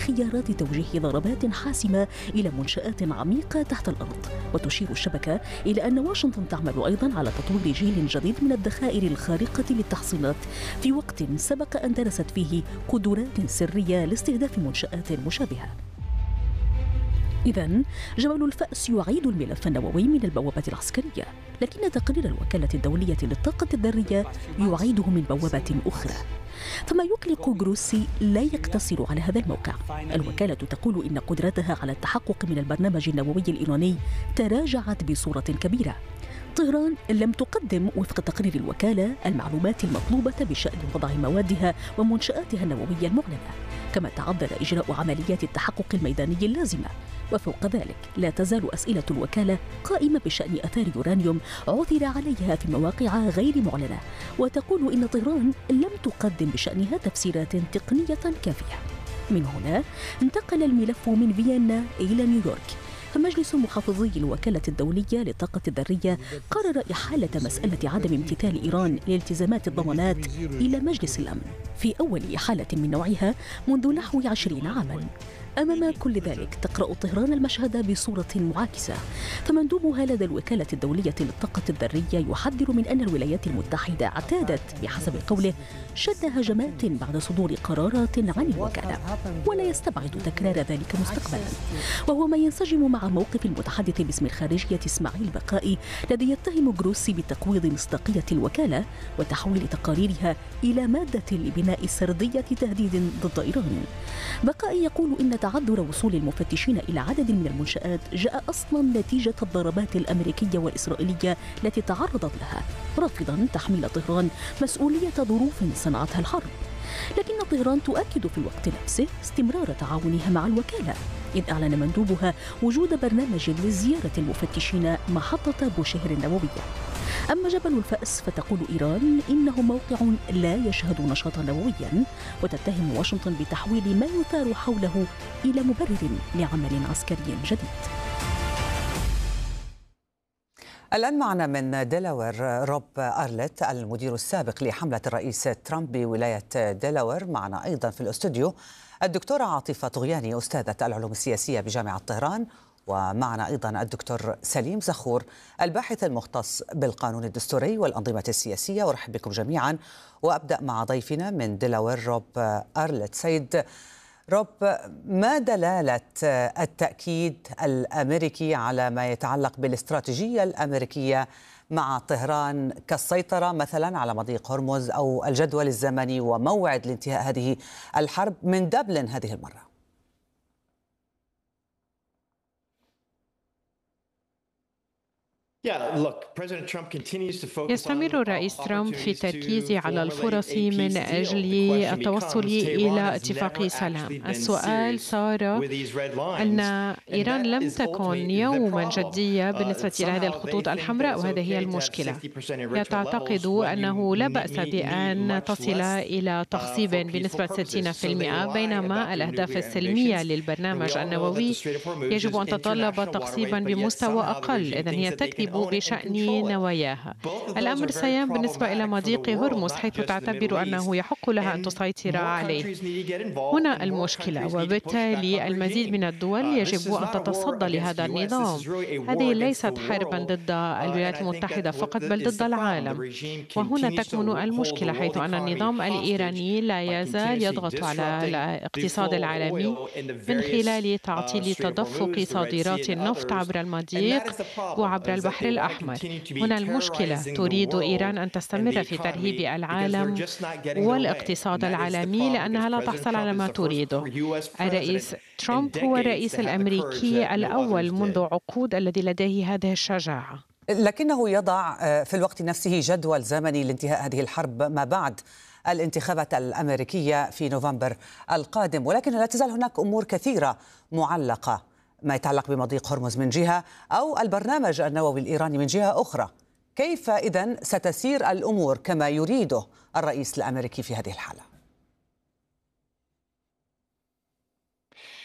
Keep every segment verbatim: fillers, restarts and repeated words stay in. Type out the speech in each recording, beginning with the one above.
خيارات توجيه ضربات حاسمة إلى منشآت عميقة تحت الأرض. وتشير الشبكة إلى أن واشنطن تعمل أيضا على تطوير جيل جديد من الذخائر الخارقة للتحصينات في وقت سبق أن درست فيه قدرات سرية لاستهداف منشآت مشابهة. إذن جبل الفأس يعيد الملف النووي من البوابة العسكرية، لكن تقرير الوكالة الدولية للطاقة الذرية يعيده من بوابة أخرى. فما يقلق جروسي لا يقتصر على هذا الموقع. الوكالة تقول إن قدرتها على التحقق من البرنامج النووي الإيراني تراجعت بصورة كبيرة. طهران لم تقدم وفق تقرير الوكالة المعلومات المطلوبة بشأن وضع موادها ومنشآتها النووية المعلنة، كما تعذر إجراء عمليات التحقق الميداني اللازمة. وفوق ذلك لا تزال أسئلة الوكالة قائمة بشأن آثار يورانيوم عثر عليها في مواقع غير معلنة، وتقول إن طهران لم تقدم بشأنها تفسيرات تقنية كافية. من هنا انتقل الملف من فيينا إلى نيويورك، فمجلس محافظي الوكالة الدولية للطاقة الذرية قرر إحالة مسألة عدم امتثال إيران لالتزامات الضمانات إلى مجلس الأمن في أول إحالة من نوعها منذ نحو عشرين عاماً. أمام كل ذلك تقرأ طهران المشهد بصورة معاكسة، فمندوبها لدى الوكالة الدولية للطاقة الذرية يحذر من أن الولايات المتحدة اعتادت بحسب قوله شن هجمات بعد صدور قرارات عن الوكالة، ولا يستبعد تكرار ذلك مستقبلا، وهو ما ينسجم مع موقف المتحدث باسم الخارجية إسماعيل بقائي الذي يتهم جروسي بتقويض مصداقية الوكالة وتحويل تقاريرها إلى مادة لبناء سردية تهديد ضد إيران. بقائي يقول إن تعذر وصول المفتشين إلى عدد من المنشآت جاء أصلا نتيجة الضربات الأمريكية والإسرائيلية التي تعرضت لها، رافضا تحميل طهران مسؤولية ظروف صنعتها الحرب. لكن طهران تؤكد في الوقت نفسه استمرار تعاونها مع الوكالة، إذ أعلن مندوبها وجود برنامج لزيارة المفتشين محطة بوشهر النووية. أما جبل الفأس فتقول إيران إنه موقع لا يشهد نشاطا نوويا، وتتهم واشنطن بتحويل ما يثار حوله إلى مبرر لعمل عسكري جديد. الآن معنا من ديلاوير روب أرلت المدير السابق لحملة الرئيس ترامب بولاية ديلاوير. معنا أيضا في الاستوديو الدكتورة عاطفة طغياني أستاذة العلوم السياسية بجامعة طهران، ومعنا أيضا الدكتور سليم زخور الباحث المختص بالقانون الدستوري والأنظمة السياسية. وأرحب بكم جميعا، وأبدأ مع ضيفنا من ديلاوير روب أرلت. سيد روب، ما دلالة التأكيد الأمريكي على ما يتعلق بالاستراتيجية الأمريكية مع طهران كالسيطرة مثلا على مضيق هرمز أو الجدول الزمني وموعد لانتهاء هذه الحرب من دبلن هذه المرة؟ يستمر الرئيس ترامب في التركيز على الفرص من أجل التوصل إلى اتفاق سلام. السؤال صار أن إيران لم تكن يوما جدية بالنسبة إلى هذه الخطوط الحمراء، وهذه هي المشكلة. تعتقد أنه لا بأس بأن تصل إلى تخصيب بنسبة ستين بالمئة، بينما الأهداف السلمية للبرنامج النووي يجب أن تتطلب تخصيبا بمستوى أقل، إذن هي تكذب بشأن نواياها. الأمر سيان بالنسبة إلى مضيق هرمز، حيث تعتبر أنه يحق لها أن تسيطر عليه. هنا المشكلة، وبالتالي المزيد من الدول يجب أن تتصدى لهذا النظام. هذه ليست حربا ضد الولايات المتحدة فقط، بل ضد العالم. وهنا تكمن المشكلة، حيث أن النظام الإيراني لا يزال يضغط على الاقتصاد العالمي من خلال تعطيل تدفق صادرات النفط عبر المضيق وعبر البحر الأحمر. هنا المشكلة، تريد إيران أن تستمر في ترهيب العالم والاقتصاد العالمي لأنها لا تحصل على ما تريده. الرئيس ترامب هو الرئيس الأمريكي الأول منذ عقود الذي لديه هذه الشجاعة، لكنه يضع في الوقت نفسه جدول زمني لانتهاء هذه الحرب ما بعد الانتخابات الأمريكية في نوفمبر القادم. ولكن لا تزال هناك أمور كثيرة معلقة، ما يتعلق بمضيق هرمز من جهة أو البرنامج النووي الإيراني من جهة أخرى. كيف إذن ستسير الأمور كما يريده الرئيس الأمريكي في هذه الحالة؟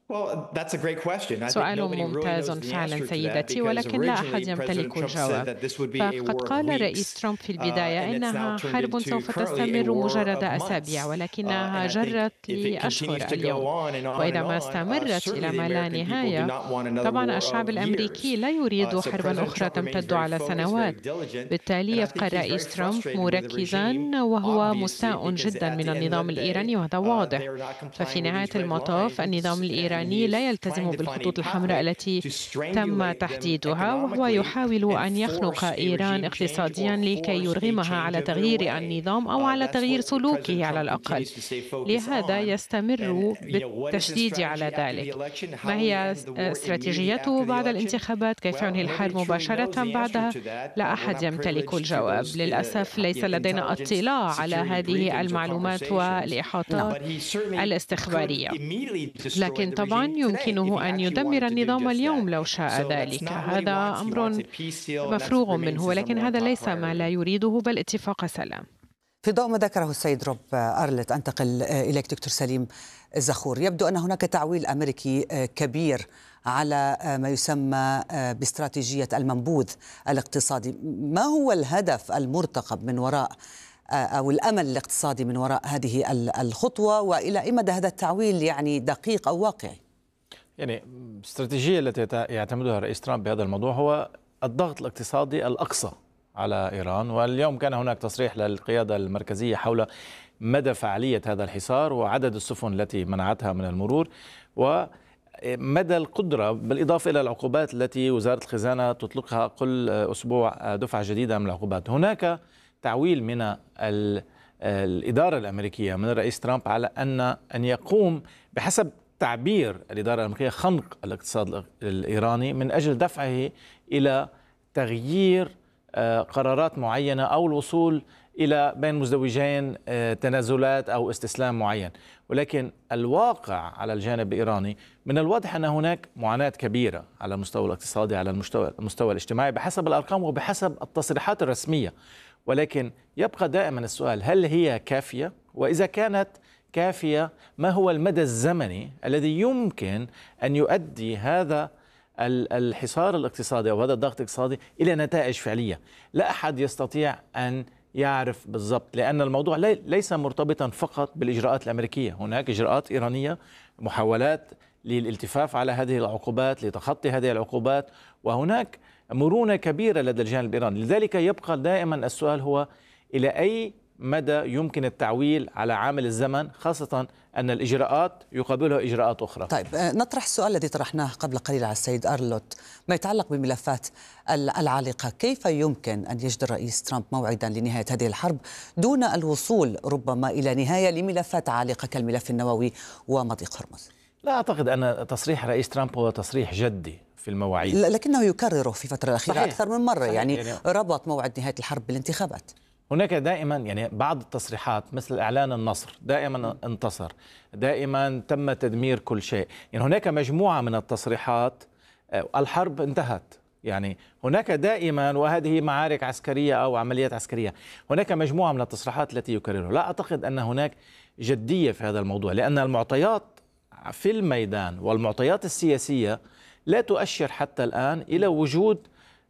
سؤال ممتاز فعلا سيدتي، ولكن لا أحد يمتلك الجواب. فقد قال الرئيس ترامب في البداية إنها حرب سوف تستمر مجرد أسابيع، ولكنها جرت لأشهر اليوم، وإذا ما استمرت إلى ما لا نهاية طبعا الشعب الأمريكي لا يريد حربا أخرى تمتد على سنوات. بالتالي يبقى الرئيس ترامب مركزا وهو مستاء جدا من النظام الإيراني، وهذا واضح. ففي نهاية المطاف النظام الإيراني لا يلتزم بالخطوط الحمراء التي تم تحديدها، وهو يحاول أن يخنق إيران اقتصاديا لكي يرغمها على تغيير النظام أو على تغيير سلوكه على الأقل. لهذا يستمر بالتشديد على ذلك. ما هي استراتيجيته بعد الانتخابات؟ كيف ينهي الحرب مباشرة بعدها؟ لا أحد يمتلك الجواب. للأسف ليس لدينا اطلاع على هذه المعلومات والإحاطات الاستخبارية، لكن طبعا يمكنه أن يدمر النظام اليوم لو شاء ذلك. هذا أمر مفروغ منه، ولكن هذا ليس ما لا يريده، بل اتفاق سلام. في ضوء ما ذكره السيد روب أرلت، أنتقل إليك دكتور سليم الزخور. يبدو أن هناك تعويل أمريكي كبير على ما يسمى باستراتيجية المنبوذ الاقتصادي. ما هو الهدف المرتقب من وراء أو الأمل الاقتصادي من وراء هذه الخطوة، وإلى أي مدى هذا التعويل يعني دقيق أو واقعي؟ يعني الاستراتيجية التي يعتمدها الرئيس ترامب بهذا الموضوع هو الضغط الاقتصادي الأقصى على إيران. واليوم كان هناك تصريح للقيادة المركزية حول مدى فعالية هذا الحصار وعدد السفن التي منعتها من المرور ومدى القدرة، بالإضافة إلى العقوبات التي وزارة الخزانة تطلقها كل أسبوع دفعة جديدة من العقوبات. هناك تعويل من الإدارة الأمريكية من الرئيس ترامب على أن أن يقوم بحسب تعبير الإدارة الأمريكية خنق الاقتصاد الإيراني من أجل دفعه إلى تغيير قرارات معينة أو الوصول إلى بين مزدوجين تنازلات أو استسلام معين. ولكن الواقع على الجانب الإيراني من الواضح أن هناك معاناة كبيرة على المستوى الاقتصادي، على المستوى, المستوى الاجتماعي بحسب الأرقام وبحسب التصريحات الرسمية. ولكن يبقى دائما السؤال، هل هي كافية؟ وإذا كانت كافية ما هو المدى الزمني الذي يمكن أن يؤدي هذا الحصار الاقتصادي أو هذا الضغط الاقتصادي إلى نتائج فعلية؟ لا أحد يستطيع أن يعرف بالضبط، لأن الموضوع ليس مرتبطا فقط بالإجراءات الأمريكية. هناك إجراءات إيرانية، محاولات للالتفاف على هذه العقوبات، لتخطي هذه العقوبات، وهناك مرونة كبيرة لدى الجانب الإيراني. لذلك يبقى دائما السؤال هو إلى أي مدى يمكن التعويل على عامل الزمن، خاصة أن الإجراءات يقابلها إجراءات أخرى. طيب نطرح السؤال الذي طرحناه قبل قليل على السيد أرلوت ما يتعلق بملفات العالقة. كيف يمكن أن يجد الرئيس ترامب موعدا لنهاية هذه الحرب دون الوصول ربما إلى نهاية لملفات عالقة كالملف النووي ومضيق هرمز؟ لا أعتقد أن تصريح رئيس ترامب هو تصريح جدي في المواعيد، لكنه يكرره في فترة الأخيرة صحيح. أكثر من مرة. يعني, يعني ربط موعد نهاية الحرب بالانتخابات. هناك دائما يعني بعض التصريحات مثل إعلان النصر، دائما انتصر، دائما تم تدمير كل شيء. يعني هناك مجموعة من التصريحات، الحرب انتهت. يعني هناك دائما، وهذه معارك عسكرية أو عمليات عسكرية، هناك مجموعة من التصريحات التي يكررها. لا أعتقد أن هناك جدية في هذا الموضوع، لأن المعطيات في الميدان والمعطيات السياسية لا تؤشر حتى الآن إلى وجود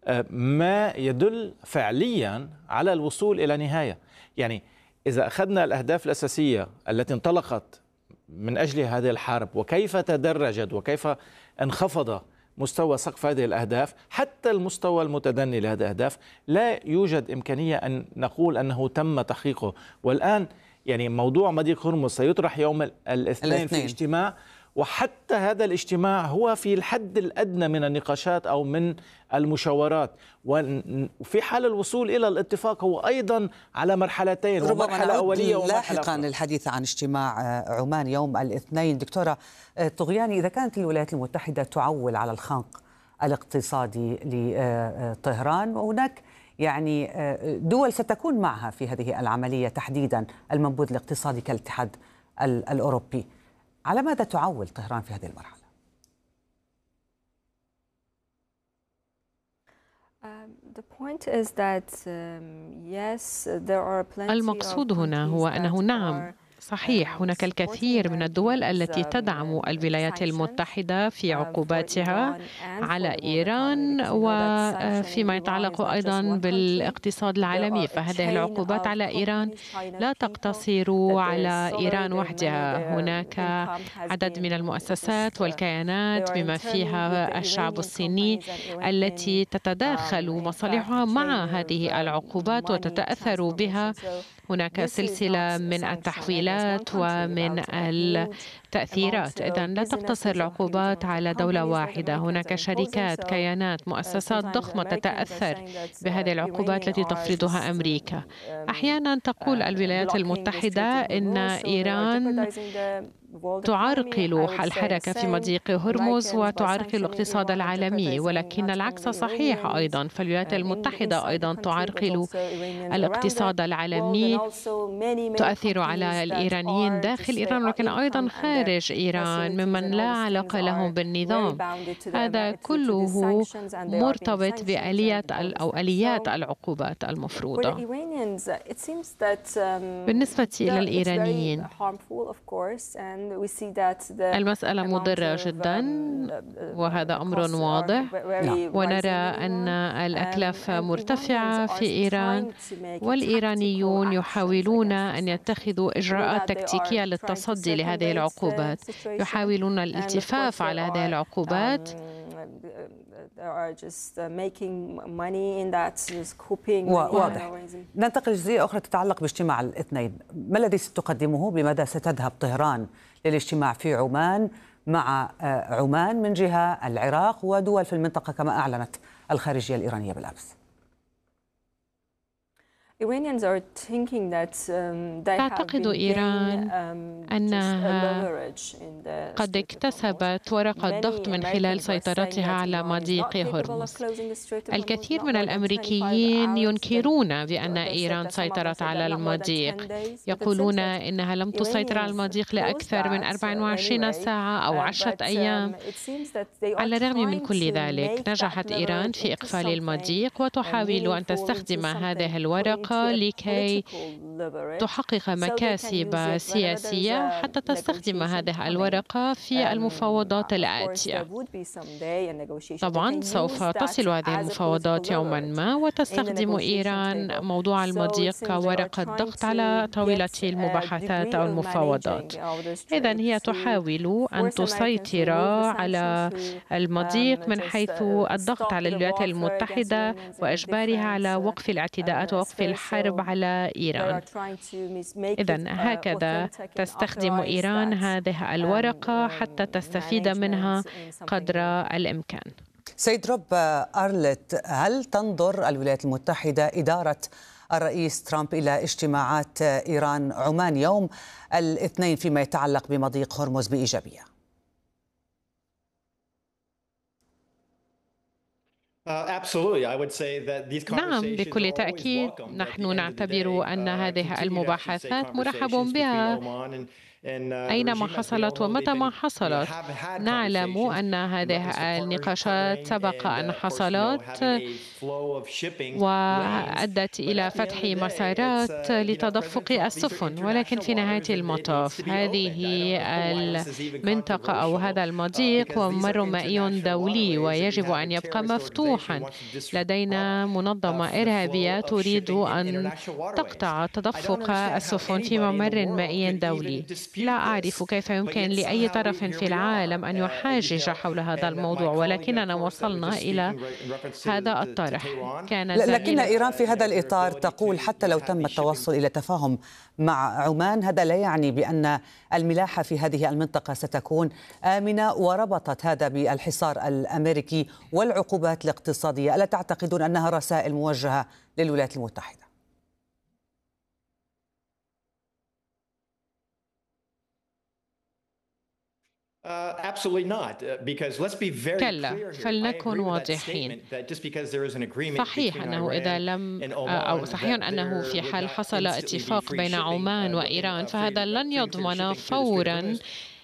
ما يدل فعليا على الوصول إلى نهاية. يعني إذا أخذنا الأهداف الأساسية التي انطلقت من أجل هذه الحرب وكيف تدرجت وكيف انخفض مستوى سقف هذه الأهداف حتى المستوى المتدني لهذه الأهداف، لا يوجد إمكانية أن نقول أنه تم تحقيقه. والآن يعني موضوع مضيق هرمز سيطرح يوم الاثنين في اجتماع، وحتى هذا الاجتماع هو في الحد الأدنى من النقاشات أو من المشاورات، وفي حال الوصول إلى الاتفاق هو أيضا على مرحلتين، ومرحلة أولية ومرحلة لاحقا للحديث عن اجتماع عمان يوم الاثنين. دكتورة طغياني، إذا كانت الولايات المتحدة تعول على الخنق الاقتصادي لطهران، وهناك يعني دول ستكون معها في هذه العملية تحديدا المنبوذ الاقتصادي كالاتحاد الأوروبي، على ماذا تعول طهران في هذه المرحلة؟ المقصود هنا هو أنه نعم صحيح، هناك الكثير من الدول التي تدعم الولايات المتحدة في عقوباتها على إيران وفيما يتعلق أيضا بالاقتصاد العالمي، فهذه العقوبات على إيران لا تقتصر على إيران وحدها. هناك عدد من المؤسسات والكيانات بما فيها الشعب الصيني التي تتداخل مصالحها مع هذه العقوبات وتتأثر بها. هناك سلسلة من التحويلات ومن التأثيرات، إذن لا تقتصر العقوبات على دولة واحدة. هناك شركات، كيانات، مؤسسات ضخمة تتأثر بهذه العقوبات التي تفرضها أمريكا. أحيانا تقول الولايات المتحدة إن إيران تعرقل الحركة في مضيق هرمز وتعرقل الاقتصاد العالمي، ولكن العكس صحيح أيضا، فالولايات المتحدة أيضا تعرقل الاقتصاد العالمي، تؤثر على الإيرانيين داخل إيران ولكن أيضا خارج إيران ممن لا علاقة لهم بالنظام. هذا كله مرتبط بآلية أو آليات العقوبات المفروضة. بالنسبة إلى الإيرانيين المسألة مضرة جدا وهذا أمر واضح، ونرى أن الأكلاف مرتفعة في إيران والإيرانيون يحاولون أن يتخذوا إجراءات تكتيكية للتصدي لهذه العقوبات، يحاولون الالتفاف على هذه العقوبات. واضح. ننتقل لجزئية أخرى تتعلق باجتماع الاثنين، ما الذي ستقدمه؟ بماذا ستذهب طهران للاجتماع في عمان مع عمان من جهة، العراق ودول في المنطقة كما أعلنت الخارجية الإيرانية بالأمس؟ تعتقد إيران أنها قد اكتسبت ورقة ضغط من خلال سيطرتها على مضيق هرمز. الكثير من الأمريكيين ينكرون بأن إيران سيطرت على المضيق، يقولون إنها لم تسيطر على المضيق لأكثر من أربع وعشرين ساعة أو عشرة أيام. على الرغم من كل ذلك نجحت إيران في إقفال المضيق وتحاول أن تستخدم هذه الورقة لكي تحقق مكاسب سياسية حتى تستخدم هذه الورقة في المفاوضات الآتية. طبعا سوف تصل هذه المفاوضات يوما ما وتستخدم إيران موضوع المضيق كورقة ضغط على طاولة المباحثات أو المفاوضات. إذن هي تحاول أن تسيطر على المضيق من حيث الضغط على الولايات المتحدة وإجبارها على وقف الاعتداءات ووقف الحرب على إيران. إذن هكذا تستخدم إيران هذه الورقة حتى تستفيد منها قدر الإمكان. سيد روب أرلت، هل تنظر الولايات المتحدة إدارة الرئيس ترامب إلى اجتماعات إيران عمان يوم الاثنين فيما يتعلق بمضيق هرمز بإيجابية؟ نعم، بكل تأكيد نحن نعتبر أن هذه المباحثات مرحب بها أينما حصلت ومتى ما حصلت. نعلم أن هذه النقاشات سبق أن حصلت وأدت إلى فتح مسارات لتدفق السفن، ولكن في نهاية المطاف هذه المنطقة أو هذا المضيق هو ممر مائي دولي ويجب أن يبقى مفتوحا. لدينا منظمة إرهابية تريد أن تقطع تدفق السفن في ممر مائي دولي. لا أعرف كيف يمكن لأي طرف في العالم أن يحاجج حول هذا الموضوع، ولكننا وصلنا إلى هذا الطرح. كان لكن إيران في هذا الإطار تقول حتى لو تم التوصل إلى تفاهم مع عمان هذا لا يعني بأن الملاحة في هذه المنطقة ستكون آمنة، وربطت هذا بالحصار الأمريكي والعقوبات الاقتصادية. ألا تعتقدون أنها رسائل موجهة للولايات المتحدة؟ كلا، فلنكن واضحين. صحيح أنه إذا لم أو صحيح أنه في حال حصل اتفاق بين عمان وإيران فهذا لن يضمن فورا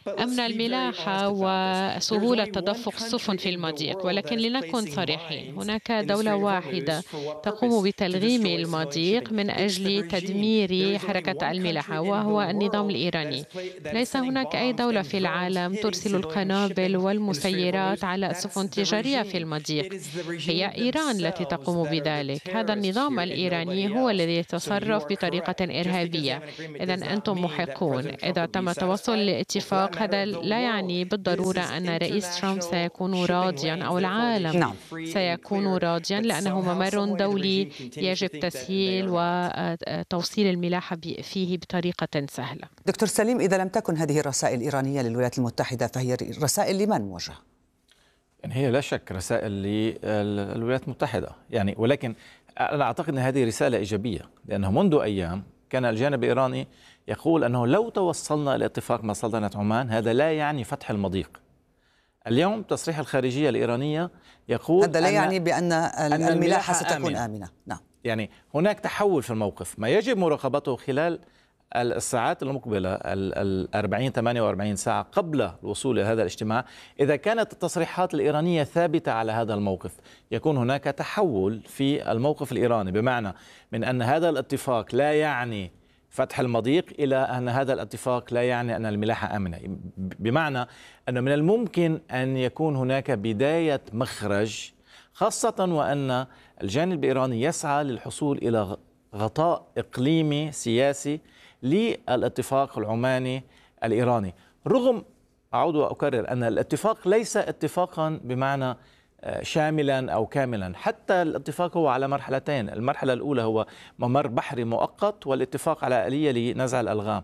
أمن الملاحة وسهولة تدفق السفن في المضيق، ولكن لنكن صريحين، هناك دولة واحدة تقوم بتلغيم المضيق من أجل تدمير حركة الملاحة، وهو النظام الإيراني. ليس هناك أي دولة في العالم ترسل القنابل والمسيرات على السفن التجارية في المضيق، هي إيران التي تقوم بذلك. هذا النظام الإيراني هو الذي يتصرف بطريقة إرهابية. إذن أنتم محقون. إذا تم التوصل لاتفاق، هذا لا يعني بالضرورة أن رئيس ترامب سيكون راضيا أو العالم نعم. سيكون راضيا، لأنه ممر دولي يجب تسهيل وتوصيل الملاحة فيه بطريقة سهلة. دكتور سليم، إذا لم تكن هذه الرسائل الإيرانية للولايات المتحدة فهي رسائل لمن موجهة؟ يعني هي لا شك رسائل للولايات المتحدة، يعني ولكن أنا أعتقد أن هذه رسالة إيجابية، لأنه منذ أيام كان الجانب الإيراني يقول أنه لو توصلنا إلى اتفاق مع سلطنة عمان هذا لا يعني فتح المضيق. اليوم تصريح الخارجية الإيرانية يقول هذا لا يعني بأن الملاحة ستكون آمنة. آمنة نعم. يعني هناك تحول في الموقف، ما يجب مراقبته خلال الساعات المقبلة الأربعين ثمانية وأربعين ساعة قبل الوصول إلى هذا الاجتماع. إذا كانت التصريحات الإيرانية ثابتة على هذا الموقف يكون هناك تحول في الموقف الإيراني، بمعنى من أن هذا الاتفاق لا يعني فتح المضيق إلى أن هذا الاتفاق لا يعني أن الملاحة آمنة، بمعنى أنه من الممكن أن يكون هناك بداية مخرج، خاصة وأن الجانب الإيراني يسعى للحصول إلى غطاء إقليمي سياسي للاتفاق العماني الإيراني، رغم أعود وأكرر أن الاتفاق ليس اتفاقا بمعنى شاملا أو كاملا، حتى الاتفاق هو على مرحلتين. المرحلة الأولى هو ممر بحري مؤقت، والاتفاق على آلية لنزع الألغام،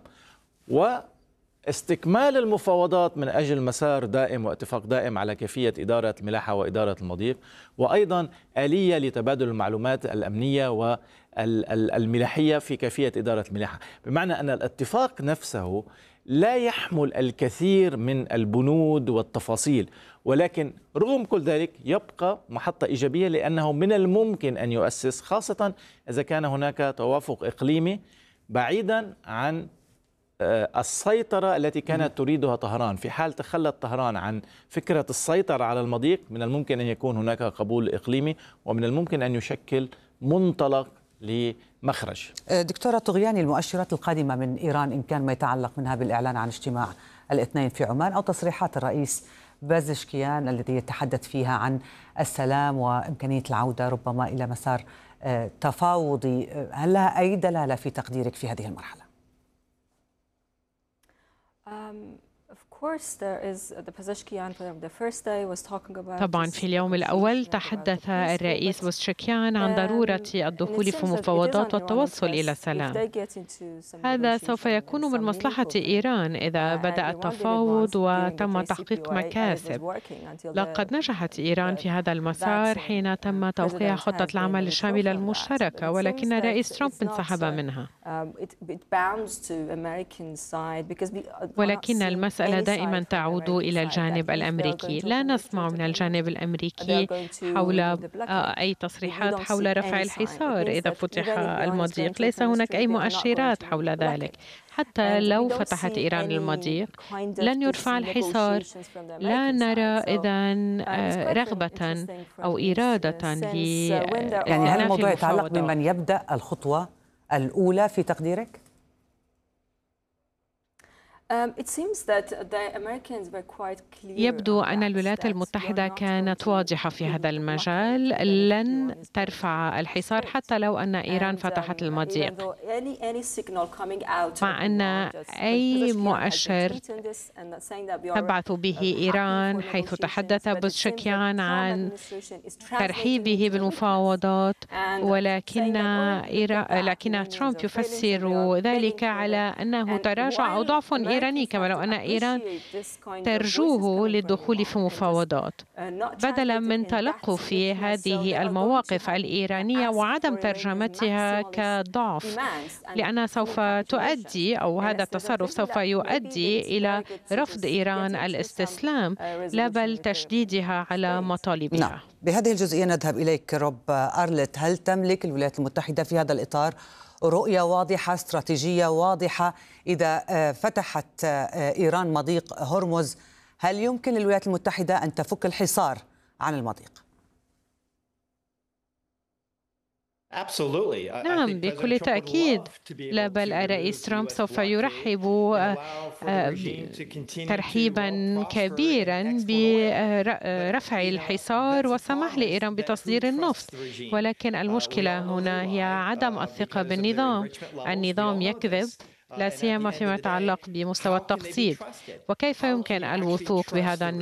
واستكمال المفاوضات من أجل مسار دائم واتفاق دائم على كيفية إدارة الملاحة وإدارة المضيق، وأيضا آلية لتبادل المعلومات الأمنية والملاحية في كيفية إدارة الملاحة، بمعنى أن الاتفاق نفسه لا يحمل الكثير من البنود والتفاصيل، ولكن رغم كل ذلك يبقى محطة إيجابية، لأنه من الممكن أن يؤسس، خاصة إذا كان هناك توافق إقليمي بعيدا عن السيطرة التي كانت تريدها طهران. في حال تخلت طهران عن فكرة السيطرة على المضيق من الممكن أن يكون هناك قبول إقليمي، ومن الممكن أن يشكل منطلق لمخرج. دكتورة طغياني، المؤشرات القادمة من إيران إن كان ما يتعلق منها بالإعلان عن اجتماع الاثنين في عمان، أو تصريحات الرئيس بازشكيان الذي يتحدث فيها عن السلام وإمكانية العودة ربما إلى مسار تفاوضي، هل لها أي دلالة في تقديرك في هذه المرحلة؟ طبعا في اليوم الأول تحدث الرئيس بازشكيان عن ضرورة الدخول في مفاوضات والتوصل إلى سلام. هذا سوف يكون من مصلحة إيران إذا بدأ التفاوض وتم تحقيق مكاسب. لقد نجحت إيران في هذا المسار حين تم توقيع خطة العمل الشاملة المشتركة، ولكن الرئيس ترامب انسحب منها. ولكن المسألة دائما تعود إلى الجانب الأمريكي. لا نسمع من الجانب الأمريكي حول أي تصريحات حول رفع الحصار إذا فتح المضيق. ليس هناك أي مؤشرات حول ذلك. حتى لو فتحت إيران المضيق لن يرفع الحصار. لا نرى إذن رغبة أو إرادة ل يعني هل الموضوع يتعلق بمن يبدأ الخطوة الأولى في تقديرك؟ يبدو أن الولايات المتحدة كانت واضحة في هذا المجال، لن ترفع الحصار حتى لو أن إيران فتحت المضيق، مع أن أي مؤشر تبعث به إيران، حيث تحدث بازشكيان عن ترحيبه بالمفاوضات، ولكن لكن ترامب يفسر ذلك على أنه تراجع أو ضعف إيراني، كما لو أن إيران ترجوه للدخول في مفاوضات، بدلا من تلقف هذه المواقف الإيرانية وعدم ترجمتها كضعف، لأنها سوف تؤدي أو هذا التصرف سوف يؤدي إلى رفض إيران الاستسلام، لا بل تشديدها على مطالبها. نعم. بهذه الجزئية نذهب إليك روب أرلت. هل تملك الولايات المتحدة في هذا الإطار رؤية واضحة، استراتيجية واضحة. إذا فتحت إيران مضيق هرمز، هل يمكن للولايات المتحدة أن تفك الحصار عن المضيق؟ نعم بكل تأكيد. لا بل الرئيس ترامب سوف يرحب ترحيبا كبيرا برفع الحصار والسماح لإيران بتصدير النفط، ولكن المشكلة هنا هي عدم الثقة بالنظام. النظام يكذب، لا سيما فيما يتعلق بمستوى التقسيط، وكيف يمكن الوثوق بهذا النظام؟